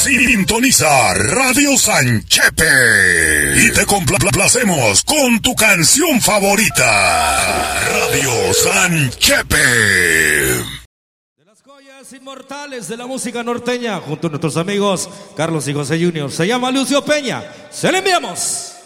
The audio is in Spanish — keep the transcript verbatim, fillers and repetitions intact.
Sintoniza Radio Sanchepe y te complacemos con tu canción favorita. Radio Sanchepe. De las joyas inmortales de la música norteña, junto a nuestros amigos Carlos y José Junior. Se llama Lucio Peña. Se le enviamos.